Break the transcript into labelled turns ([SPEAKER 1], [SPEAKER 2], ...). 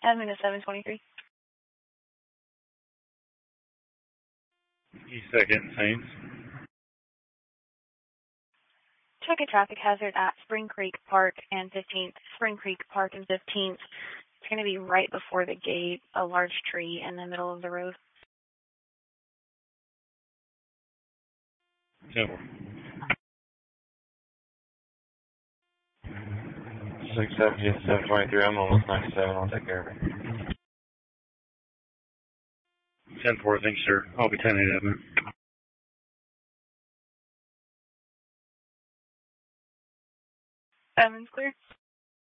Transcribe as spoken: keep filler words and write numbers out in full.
[SPEAKER 1] Admin is seven twenty-three.
[SPEAKER 2] East second, Saints.
[SPEAKER 1] Check a traffic hazard at Spring Creek Park and fifteenth. Spring Creek Park and fifteenth. It's going to be right before the gate, a large tree in the middle of the road.
[SPEAKER 2] Simple.
[SPEAKER 3] six seventy, seven twenty-three, I'm almost ninety-seven, I'll take care of it.
[SPEAKER 2] ten four, thanks, sir. I'll be ten eight, Admin.
[SPEAKER 1] Admin's clear.